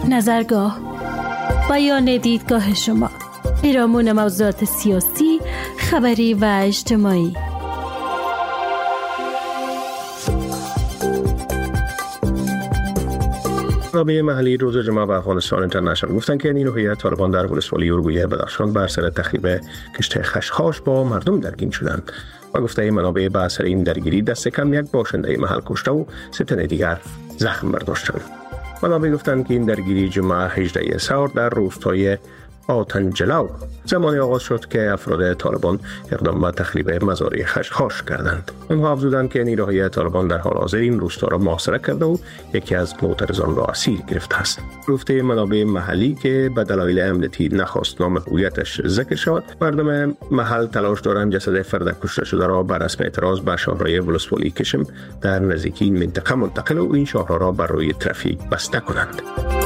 نظرگاه، بیان دیدگاه شما، پیرامون موضوعات سیاسی، خبری و اجتماعی. منابع محلی روز جمعه و افغانستان اینترنشنال گفتند که نیروهای طالبان در ولسوالی اورگویه بدخشان بر سر تخریب کشت خشخاش با مردم درگیر شدند و گفته منابع به اثر این درگیری دست کم یک باشنده محل کشته و 3 تن دیگر زخم برداشتند. منابع گفتند که این درگیری جمعه 18 سحر در روستای آتنجلو زمانی آغاز شد که افراد طالبان اقدام به تخریب مزارع خشخاش کردند. آنها افزودند که نیروهای طالبان در حال حاضر این روستا را محاصره کرده و یکی از معترضان را اسیر گرفته است. گفته منابع محلی که به دلایل امنیتی نخواست نام هویتش ذکر شود، مردم محل تلاش دارند جسد فرد کشته شده را بر رسم اعتراض به شاهراه ولسوالی کشم در نزدیکی این منطقه منتقل و این شاهراه را بر روی ترافیک بسته کنند.